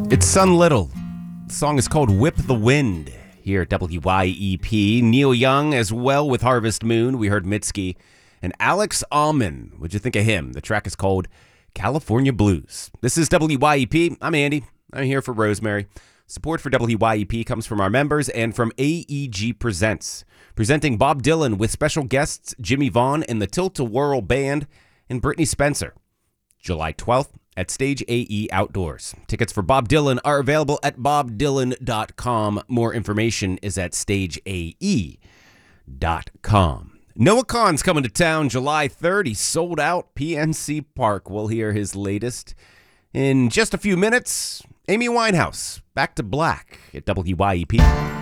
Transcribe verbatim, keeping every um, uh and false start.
It's Sun Little. The song is called Whip the Wind here at W Y E P. Neil Young as well with Harvest Moon. We heard Mitski. And Alex Alman. What'd you think of him? The track is called California Blues. This is W Y E P. I'm Andy. I'm here for Rosemary. Support for W Y E P comes from our members and from A E G Presents, presenting Bob Dylan with special guests Jimmy Vaughn and the Tilt-A-Whirl Band and Brittany Spencer. July twelfth at Stage A E Outdoors. Tickets for Bob Dylan are available at bob dylan dot com. More information is at stage a e dot com. Noah Kahan's coming to town July third. He sold out P N C Park. We'll hear his latest in just a few minutes. Amy Winehouse, Back to Black at W Y E P.